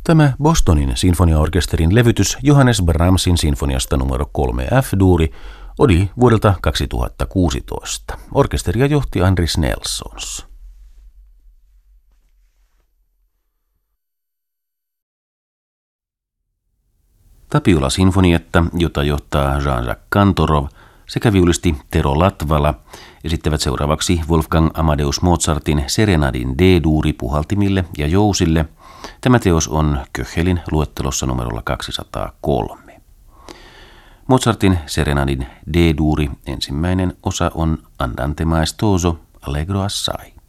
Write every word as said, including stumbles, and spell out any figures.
Tämä Bostonin sinfoniaorkesterin levytys Johannes Brahmsin sinfoniasta numero kolme F-duuri oli vuodelta kaksituhattakuusitoista. Orkesteria johti Andris Nelsons. Tapiola-sinfonietta, jota johtaa Jean-Jacques Kantorov, sekä viulisti Tero Latvala esittävät seuraavaksi Wolfgang Amadeus Mozartin Serenadin D-duuri puhaltimille ja jousille. Tämä teos on Köchelin luettelossa numerolla kaksisataakolme. Mozartin Serenadin D-duuri ensimmäinen osa on Andante maestoso allegro assai.